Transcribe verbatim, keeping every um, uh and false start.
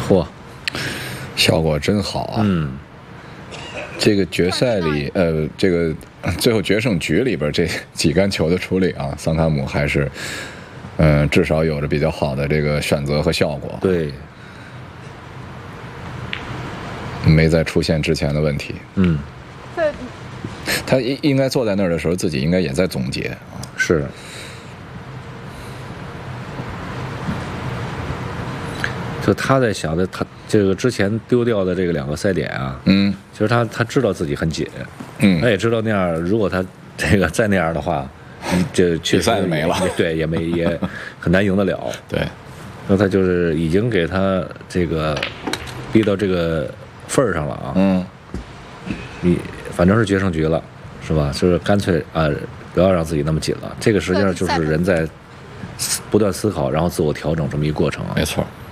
嚯， 效果真好啊！ 嗯， 这个决赛里，呃，这个最后决胜局里边这几杆球的处理啊，桑塔姆还是，嗯、呃，至少有着比较好的这个选择和效果。 对， 没再出现之前的问题。 嗯， 他应应该坐在那儿的时候，自己应该也在总结啊。 是。就他在想的，他这个之前丢掉的这个两个赛点啊， 嗯， 其实他他知道自己很紧， 嗯， 他也知道那样，如果他这个再那样的话，这比赛就没了， 对，也没也很难赢得了。 对， 那他就是已经给他这个逼到这个份儿上了啊。 嗯， 你反正是决胜局了，是吧？就是干脆啊、呃，不要让自己那么紧了。这个实际上就是人在不断思考，然后自我调整这么一个过程啊。 没错。